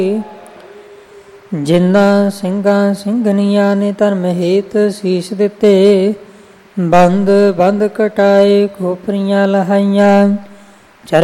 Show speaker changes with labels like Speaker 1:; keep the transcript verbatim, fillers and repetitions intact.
Speaker 1: ਜਿਨ੍ਹਾਂ ਸਿੰਘਾਂ ਸਿੰਘਣੀਆਂ ਨੇ ਧਰਮ ਹੇਤ ਸੀਸ ਦਿੱਤੇ, ਬੰਦ ਬੰਦ ਕਟਾਏ ਖੋਪਰੀਆਂ ਲਹਾਈਆਂ।